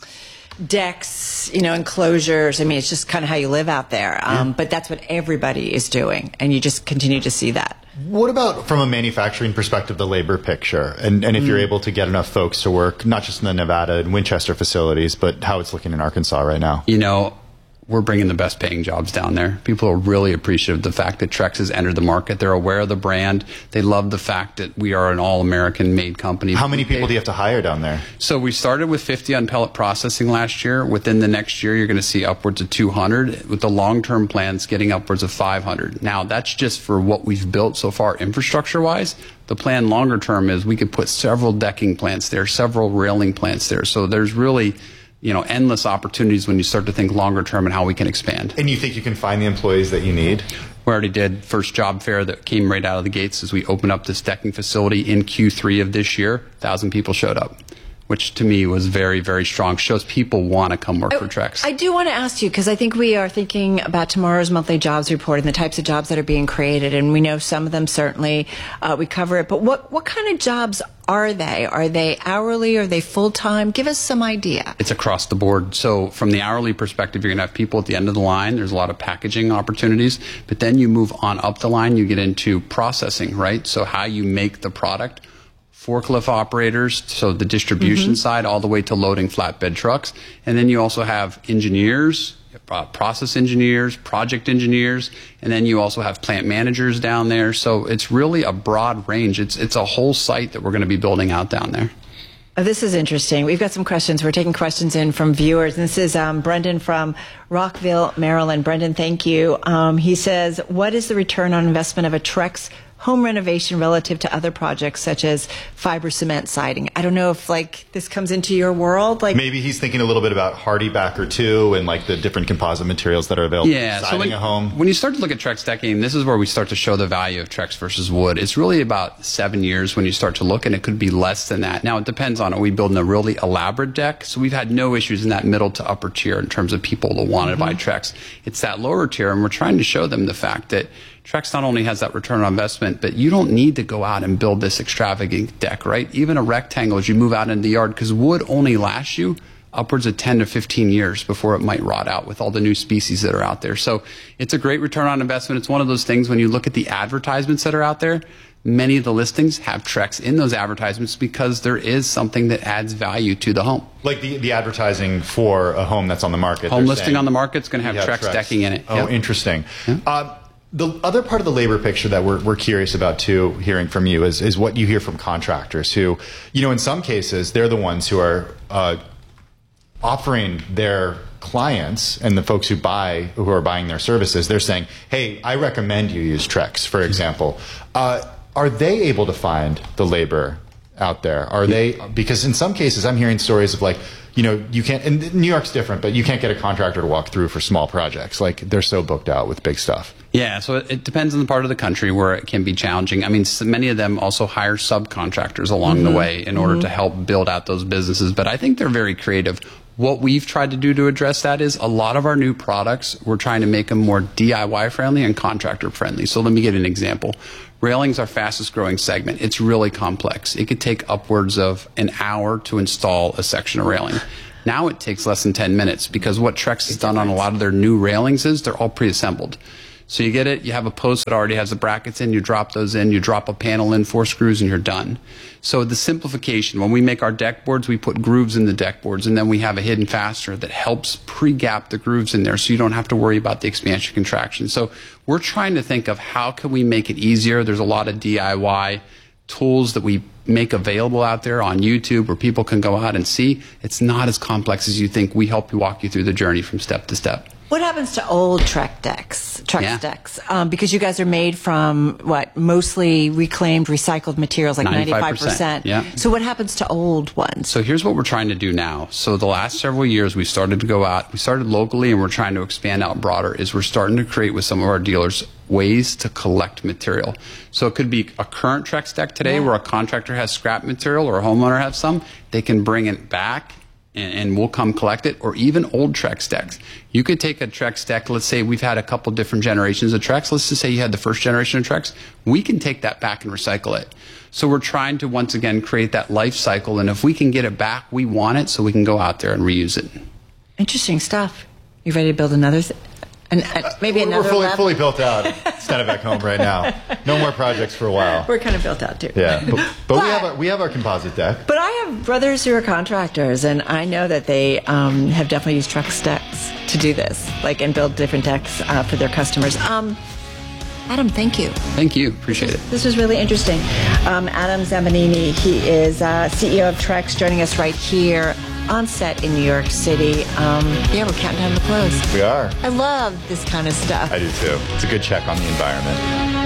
decks, you know, enclosures. I mean, it's just kind of how you live out there. Um, yeah. But that's what everybody is doing, and you just continue to see that. What about, from a manufacturing perspective, the labor picture? And, and if mm. you're able to get enough folks to work, not just in the Nevada and Winchester facilities, but how it's looking in Arkansas right now? You know, we're bringing the best paying jobs down there. People are really appreciative of the fact that Trex has entered the market. They're aware of the brand. They love the fact that we are an all-American made company. How many people do you have to hire down there? So we started with fifty on pellet processing last year. Within the next year, you're going to see upwards of two hundred, with the long-term plans getting upwards of five hundred. Now, that's just for what we've built so far infrastructure-wise. The plan longer term is we could put several decking plants there, several railing plants there. So there's really, you know, endless opportunities when you start to think longer term and how we can expand. And you think you can find the employees that you need? We already did. First job fair that came right out of the gates as we opened up this decking facility in Q three of this year. one thousand people showed up, which to me was very, very strong. Shows people want to come work I, for Trex. I do want to ask you, because I think we are thinking about tomorrow's monthly jobs report and the types of jobs that are being created, and we know some of them certainly, uh, we cover it, but what, what kind of jobs are they? Are they hourly? Are they full-time? Give us some idea. It's across the board. So from the hourly perspective, you're going to have people at the end of the line. There's a lot of packaging opportunities. But then you move on up the line, you get into processing, right? So how you make the product. Forklift operators, so the distribution mm-hmm. side, all the way to loading flatbed trucks. And then you also have engineers, uh, process engineers, project engineers, and then you also have plant managers down there. So it's really a broad range. It's it's a whole site that we're going to be building out down there. Oh, this is interesting. We've got some questions. We're taking questions in from viewers. And this is um, Brendan from Rockville, Maryland. Brendan, thank you. Um, he says, what is the return on investment of a Trex home renovation relative to other projects such as fiber cement siding? I don't know if like this comes into your world. Like maybe he's thinking a little bit about Hardy Backer too, and like the different composite materials that are available. Yeah, siding so when, a home. When you start to look at Trex decking, this is where we start to show the value of Trex versus wood. It's really about seven years when you start to look, and it could be less than that. Now it depends on, are we building a really elaborate deck? So we've had no issues in that middle to upper tier in terms of people that want to mm-hmm. buy Trex. It's that lower tier, and we're trying to show them the fact that Trex not only has that return on investment, but you don't need to go out and build this extravagant deck, right? Even a rectangle as you move out into the yard, because wood only lasts you upwards of ten to fifteen years before it might rot out with all the new species that are out there. So it's a great return on investment. It's one of those things when you look at the advertisements that are out there, many of the listings have Trex in those advertisements because there is something that adds value to the home. Like the, the advertising for a home that's on the market. Home listing on the market is going to have, have Trex, Trex decking in it. Oh, yep. interesting. Yeah. Uh, the other part of the labor picture that we're, we're curious about, too, hearing from you, is, is what you hear from contractors who, you know, in some cases, they're the ones who are uh, offering their clients and the folks who buy, who are buying their services, they're saying, hey, I recommend you use Trex, for example. Uh, are they able to find the labor out there? Are they, because in some cases I'm hearing stories of like, you know, you can't, and New York's different, but you can't get a contractor to walk through for small projects. Like, they're so booked out with big stuff. Yeah, so it, it depends on the part of the country where it can be challenging. I mean, so many of them also hire subcontractors along mm-hmm. the way in order mm-hmm. to help build out those businesses. But I think they're very creative. What we've tried to do to address that is a lot of our new products, we're trying to make them more D I Y friendly and contractor friendly. So let me give you an example. Railing's our fastest growing segment. It's really complex. It could take upwards of an hour to install a section of railing. Now it takes less than ten minutes because what Trex has done on a lot of their new railings is they're all pre-assembled. So you get it, you have a post that already has the brackets in, you drop those in, you drop a panel in, four screws, and you're done. So the simplification, when we make our deck boards, we put grooves in the deck boards, and then we have a hidden fastener that helps pre-gap the grooves in there so you don't have to worry about the expansion contraction. So we're trying to think of how can we make it easier. There's a lot of D I Y tools that we make available out there on YouTube where people can go out and see. It's not as complex as you think. We help you walk you through the journey from step to step. What happens to old Trex decks? Trex yeah. decks, um, because you guys are made from what mostly reclaimed, recycled materials, like ninety-five percent. Yeah. So what happens to old ones? So here's what we're trying to do now. So the last several years, we started to go out. We started locally, and we're trying to expand out broader. Is we're starting to create with some of our dealers ways to collect material. So it could be a current Trex deck today, yeah. where a contractor has scrap material or a homeowner has some. They can bring it back, and we'll come collect it, or even old Trex decks. You could take a Trex deck, let's say we've had a couple different generations of Trex. Let's just say you had the first generation of Trex. We can take that back and recycle it. So we're trying to, once again, create that life cycle, and if we can get it back, we want it, so we can go out there and reuse it. Interesting stuff. You ready to build another th- and, and maybe uh, another We're fully, lab? fully built out. Stenivec home right now. No more projects for a while. We're kind of built out, too. Yeah, but, but, but we, have our, we have our composite deck. But I have brothers who are contractors, and I know that they um, have definitely used Trex decks to do this, like, and build different decks uh, for their customers. Um, Adam, thank you. Thank you. Appreciate this, it. This was really interesting. Um, Adam Zambanini, he is uh, C E O of Trex, joining us right here on set in New York City. Um, yeah, we're counting down the close. We are. I love this kind of stuff. I do too. It's a good check on the environment.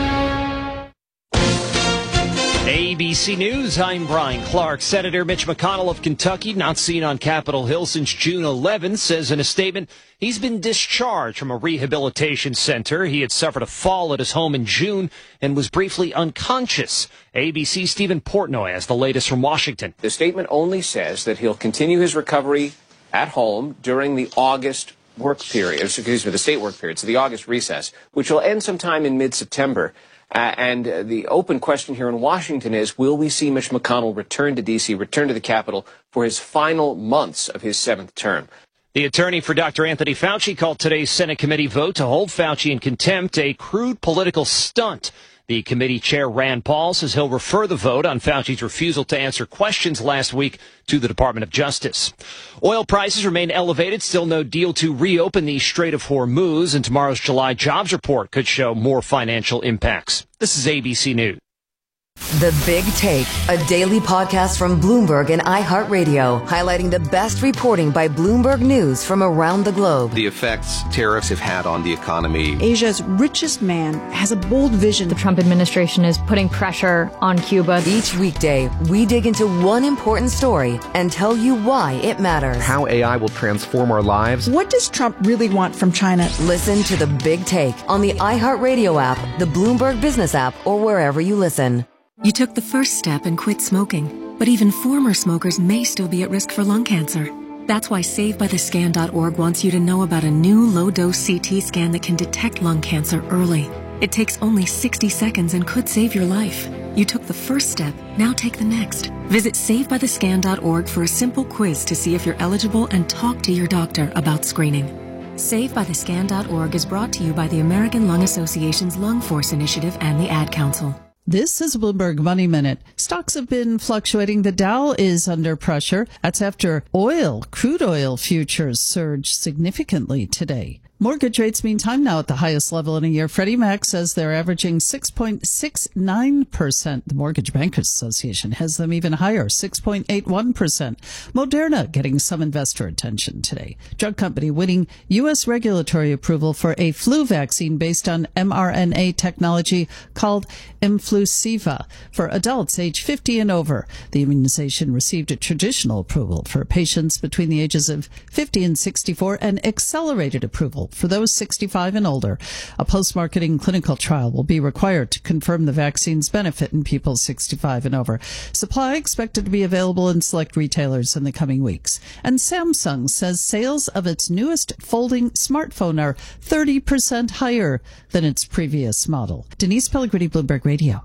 A B C News, I'm Brian Clark. Senator Mitch McConnell of Kentucky, not seen on Capitol Hill since June eleventh, says in a statement he's been discharged from a rehabilitation center. He had suffered a fall at his home in June and was briefly unconscious. A B C's Stephen Portnoy has the latest from Washington. The statement only says that he'll continue his recovery at home during the August work period, excuse me, the state work period, so the August recess, which will end sometime in mid-September. Uh, and uh, the open question here in Washington is, will we see Mitch McConnell return to D C, return to the Capitol for his final months of his seventh term? The attorney for Doctor Anthony Fauci called today's Senate committee vote to hold Fauci in contempt a crude political stunt. The committee chair, Rand Paul, says he'll refer the vote on Fauci's refusal to answer questions last week to the Department of Justice. Oil prices remain elevated. Still no deal to reopen the Strait of Hormuz, and tomorrow's July jobs report could show more financial impacts. This is A B C News. The Big Take, a daily podcast from Bloomberg and iHeartRadio, highlighting the best reporting by Bloomberg News from around the globe. The effects tariffs have had on the economy. Asia's richest man has a bold vision. The Trump administration is putting pressure on Cuba. Each weekday, we dig into one important story and tell you why it matters. How A I will transform our lives. What does Trump really want from China? Listen to The Big Take on the iHeartRadio app, the Bloomberg Business app, or wherever you listen. You took the first step and quit smoking, but even former smokers may still be at risk for lung cancer. That's why Save By The Scan dot org wants you to know about a new low-dose C T scan that can detect lung cancer early. It takes only sixty seconds and could save your life. You took the first step, now take the next. Visit Save By The Scan dot org for a simple quiz to see if you're eligible and talk to your doctor about screening. Save By The Scan dot org is brought to you by the American Lung Association's Lung Force Initiative and the Ad Council. This is Bloomberg Money Minute. Stocks have been fluctuating. The Dow is under pressure. That's after oil, crude oil futures surged significantly today. Mortgage rates, meantime, now at the highest level in a year. Freddie Mac says they're averaging six point six nine percent. The Mortgage Bankers Association has them even higher, six point eight one percent. Moderna getting some investor attention today. Drug company winning U S regulatory approval for a flu vaccine based on mRNA technology called Influsiva for adults age fifty and over. The immunization received a traditional approval for patients between the ages of fifty and sixty-four and accelerated approval for those sixty-five and older. A post-marketing clinical trial will be required to confirm the vaccine's benefit in people sixty-five and over. Supply expected to be available in select retailers in the coming weeks. And Samsung says sales of its newest folding smartphone are thirty percent higher than its previous model. Denise Pellegrini, Bloomberg Radio.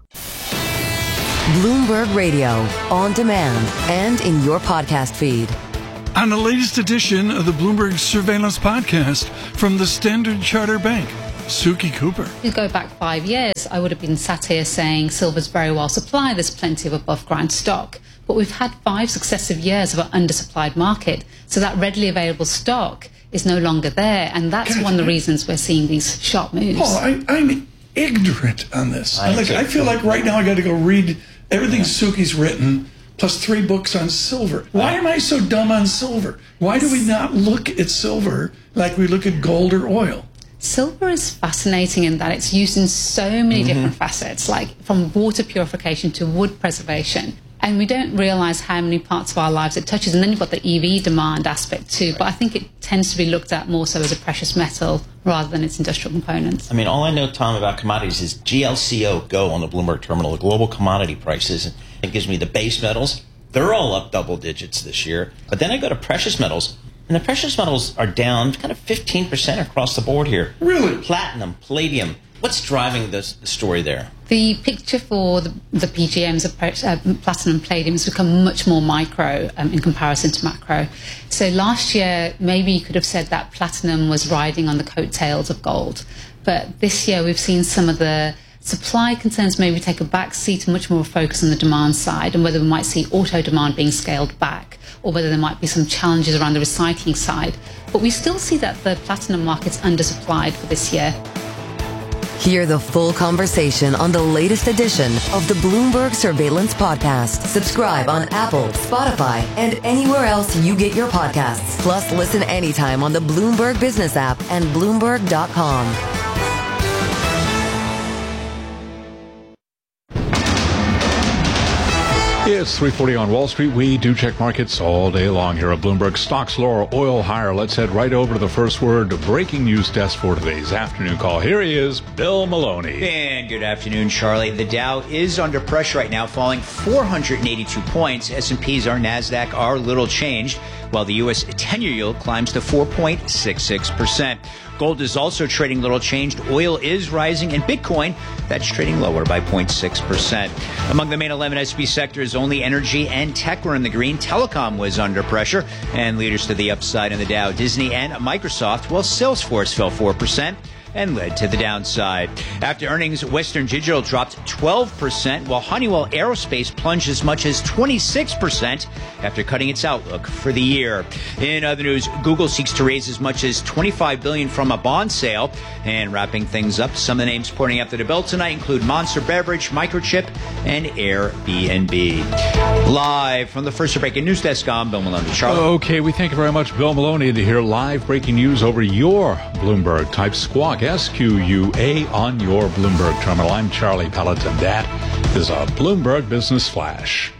Bloomberg Radio, on demand and in your podcast feed. On the latest edition of the Bloomberg Surveillance Podcast from the Standard Chartered Bank, Suki Cooper. If you go back five years, I would have been sat here saying silver's very well supplied, there's plenty of above ground stock. But we've had five successive years of an undersupplied market, so that readily available stock is no longer there, and that's one of the reasons we're seeing these sharp moves. Paul, I, I'm ignorant on this. I, like, I feel like right now I got to go read everything yeah. Suki's written, plus three books on silver. Why am I so dumb on silver? Why do we not look at silver like we look at gold or oil? Silver is fascinating in that it's used in so many mm-hmm. different facets, like from water purification to wood preservation. And we don't realize how many parts of our lives it touches. And then you've got the E V demand aspect too. But I think it tends to be looked at more so as a precious metal rather than its industrial components. I mean, all I know, Tom, about commodities is G L C O, Go, on the Bloomberg terminal, the global commodity prices. It gives me the base metals. They're all up double digits this year. But then I go to precious metals, and the precious metals are down kind of fifteen percent across the board here. Really? Platinum, palladium. What's driving this the story there? The picture for the, the P G Ms, of uh, platinum and palladium, has become much more micro um, in comparison to macro. So last year, maybe you could have said that platinum was riding on the coattails of gold. But this year, we've seen some of the supply concerns maybe take a back seat and much more focus on the demand side, and whether we might see auto demand being scaled back, or whether there might be some challenges around the recycling side. But we still see that the platinum market's undersupplied for this year. Hear the full conversation on the latest edition of the Bloomberg Surveillance Podcast. Subscribe on Apple, Spotify, and anywhere else you get your podcasts. Plus, listen anytime on the Bloomberg Business app and Bloomberg dot com. It's three forty on Wall Street. We do check markets all day long here at Bloomberg. Stocks lower, oil higher. Let's head right over to the first word breaking news desk for today's afternoon call. Here he is, Bill Maloney. And good afternoon, Charlie. The Dow is under pressure right now, falling four hundred eighty-two points. S and P's, our NASDAQ, are little changed, while the U S ten-year yield climbs to four point six six percent. Gold is also trading little changed. Oil is rising, and Bitcoin, that's trading lower by zero point six percent. Among the main eleven S and P sectors, only energy and tech were in the green. Telecom was under pressure, and leaders to the upside in the Dow, Disney and Microsoft, while Salesforce fell four percent. And led to the downside. After earnings, Western Digital dropped twelve percent, while Honeywell Aerospace plunged as much as twenty-six percent after cutting its outlook for the year. In other news, Google seeks to raise as much as twenty-five billion dollars from a bond sale. And wrapping things up, some of the names pointing after the bell tonight include Monster Beverage, Microchip, and Airbnb. Live from the first breaking news desk, I'm Bill Maloney. Charlie. Okay, we thank you very much, Bill Maloney, to hear live breaking news over your Bloomberg. Type Squawk, S Q U A, on your Bloomberg terminal. I'm Charlie Pelleton. That is a Bloomberg Business Flash.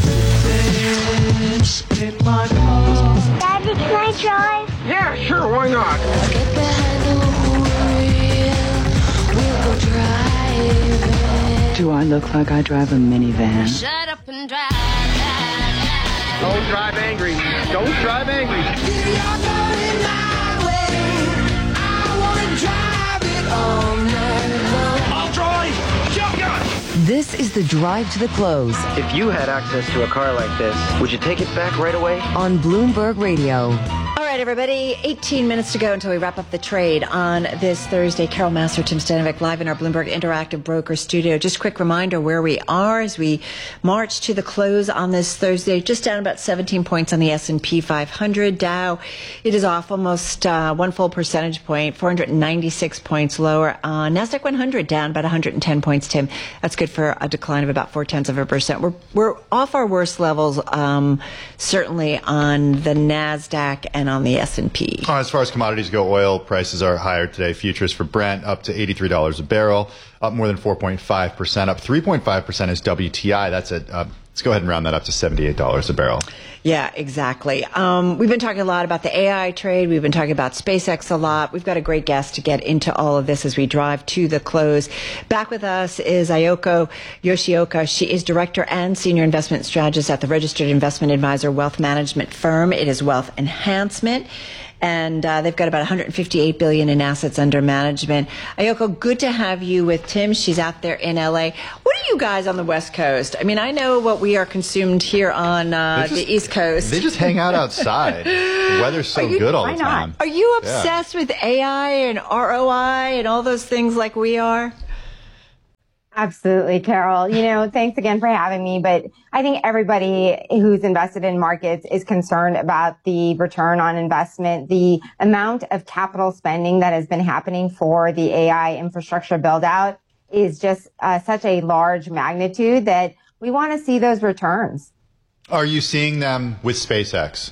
Daddy, can I drive? Yeah, sure, why not? Let's get behind the wheel. We'll go driving. Do I look like I drive a minivan? Shut up and drive. Don't drive angry. Don't drive angry. You're going my way. I want to drive it all night long. I'll drive. Shotgun. This is the drive to the close. If you had access to a car like this, would you take it back right away? On Bloomberg Radio. All right, right, everybody. eighteen minutes to go until we wrap up the trade on this Thursday. Carol Massar, Tim Stanovic, live in our Bloomberg Interactive Broker Studio. Just a quick reminder where we are as we march to the close on this Thursday. Just down about seventeen points on the S and P five hundred. Dow, it is off almost uh, one full percentage point, four hundred ninety-six points lower. Uh, NASDAQ one hundred down about one hundred ten points, Tim. That's good for a decline of about four tenths of a percent. We're, we're off our worst levels, um, certainly on the NASDAQ and on the S and P. Oh, as far as commodities go, oil prices are higher today. Futures for Brent up to eighty-three dollars a barrel, up more than four point five percent. Up three point five percent is W T I. That's at, uh, let's go ahead and round that up to seventy-eight dollars a barrel. Yeah, exactly. Um, we've been talking a lot about the A I trade. We've been talking about SpaceX a lot. We've got a great guest to get into all of this as we drive to the close. Back with us is Ayoko Yoshioka. She is director and senior investment strategist at the Registered Investment Advisor wealth management firm. It is Wealth Enhancement. And uh, they've got about one hundred fifty-eight billion dollars in assets under management. Ayoko, good to have you with Tim. She's out there in L A. What are you guys on the West Coast? I mean, I know what we are consumed here on uh, just, the East Coast. They just hang out outside. The weather's so you, good all the time. Are you obsessed yeah. with A I and R O I and all those things like we are? Absolutely, Carol. You know, thanks again for having me. But I think everybody who's invested in markets is concerned about the return on investment, the amount of capital spending that has been happening for the A I infrastructure build out is just uh, such a large magnitude that we want to see those returns. Are you seeing them with SpaceX?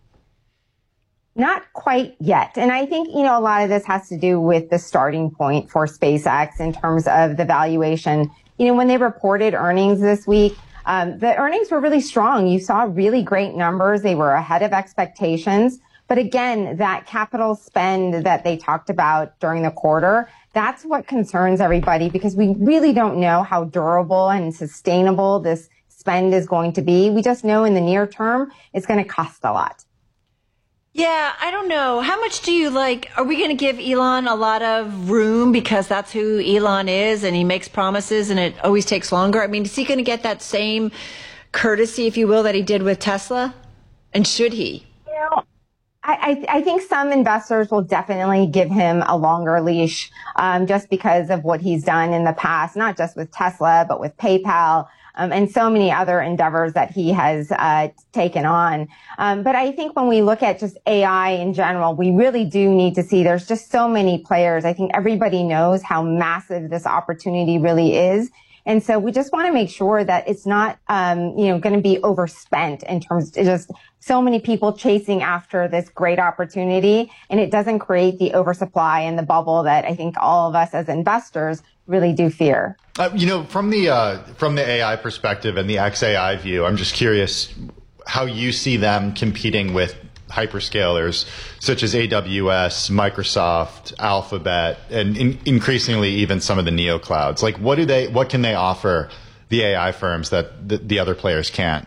Not quite yet. And I think, you know, a lot of this has to do with the starting point for SpaceX in terms of the valuation. You know, when they reported earnings this week, um, the earnings were really strong. You saw really great numbers. They were ahead of expectations. But again, that capital spend that they talked about during the quarter, that's what concerns everybody because we really don't know how durable and sustainable this spend is going to be. We just know in the near term, it's going to cost a lot. Yeah, I don't know. How much do you like, are we going to give Elon a lot of room because that's who Elon is and he makes promises and it always takes longer? I mean, is he going to get that same courtesy, if you will, that he did with Tesla? And should he? You know, I, I, I think some investors will definitely give him a longer leash um, just because of what he's done in the past, not just with Tesla, but with PayPal. Um, and so many other endeavors that he has uh, taken on. Um, but I think when we look at just A I in general, we really do need to see there's just so many players. I think everybody knows how massive this opportunity really is. And so we just want to make sure that it's not, um, you know, going to be overspent in terms of just so many people chasing after this great opportunity. And it doesn't create the oversupply and the bubble that I think all of us as investors really do fear. Uh, you know, from the uh, from the A I perspective and the X A I view, I'm just curious how you see them competing with hyperscalers such as A W S, Microsoft, Alphabet, and in, increasingly even some of the neoclouds. Like, what do they? What can they offer the A I firms that the, the other players can't?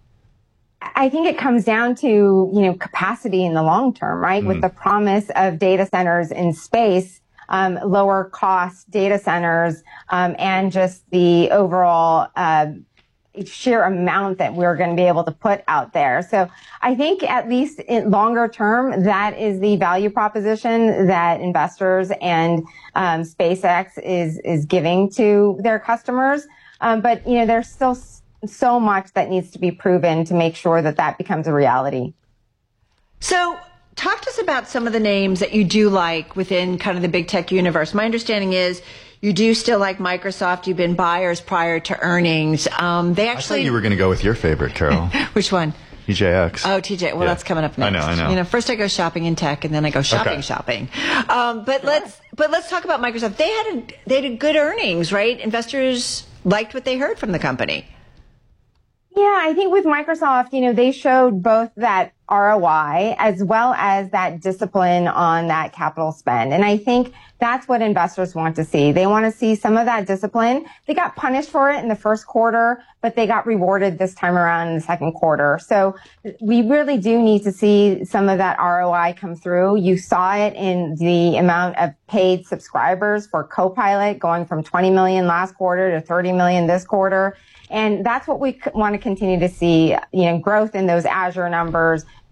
I think it comes down to, you know, capacity in the long term, right? Mm. With the promise of data centers in space. Um, lower cost data centers, um, and just the overall, uh, sheer amount that we're going to be able to put out there. So I think at least in longer term, that is the value proposition that investors and, um, SpaceX is, is giving to their customers. Um, but, you know, there's still so much that needs to be proven to make sure that that becomes a reality. So, talk to us about some of the names that you do like within kind of the big tech universe. My understanding is you do still like Microsoft. You've been buyers prior to earnings. Um, they actually. I thought you were going to go with your favorite, Carol. Which one? T J X. Oh, T J. Well, yeah. That's coming up next. I know, I know. You know, first I go shopping in tech, and then I go shopping, okay. shopping. Um, but let's but let's talk about Microsoft. They had a, they had good earnings, right? Investors liked what they heard from the company. Yeah, I think with Microsoft, you know, they showed both that R O I as well as that discipline on that capital spend. And I think that's what investors want to see. They want to see some of that discipline. They got punished for it in the first quarter, but they got rewarded this time around in the second quarter. So we really do need to see some of that R O I come through. You saw it in the amount of paid subscribers for Copilot going from twenty million last quarter to thirty million this quarter. And that's what we want to continue to see, you know, growth in those Azure numbers,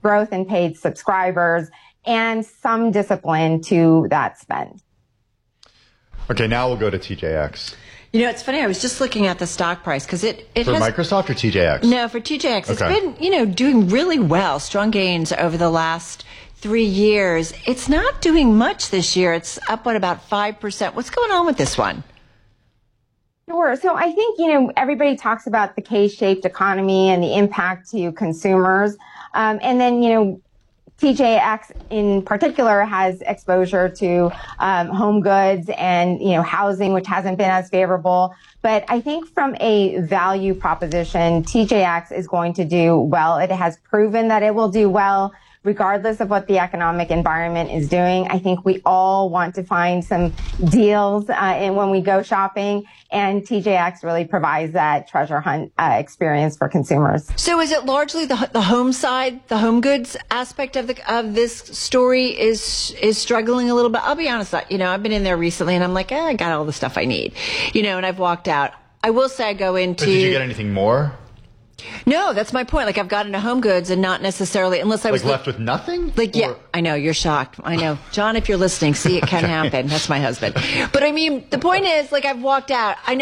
growth in paid subscribers, and some discipline to that spend. Okay, now we'll go to T J X. You know, it's funny. I was just looking at the stock price because it, it For has... Microsoft or T J X? No, for T J X. Okay. It's been, you know, doing really well. Strong gains over the last three years. It's not doing much this year. It's up, what, about five percent. What's going on with this one? Sure. So I think, you know, everybody talks about the K-shaped economy and the impact to consumers. Um, and then, you know, T J X in particular has exposure to um, home goods and, you know, housing, which hasn't been as favorable. But I think from a value proposition, T J X is going to do well. It has proven that it will do well regardless of what the economic environment is doing. I think we all want to find some deals uh, and when we go shopping, and T J X really provides that treasure hunt uh, experience for consumers. So is it largely the the home side, the home goods aspect of the of this story is is struggling a little bit? I'll be honest, you know, I've been in there recently and I'm like, eh, I got all the stuff I need, you know, and I've walked out. I will say I go into. But did you get anything more? No, that's my point. Like, I've gotten into home goods and not necessarily, unless I was like left with nothing. Like, yeah, or? I know you're shocked. I know, John. If you're listening, see, it can happen. That's my husband. But I mean, the point is, like, I've walked out. I know.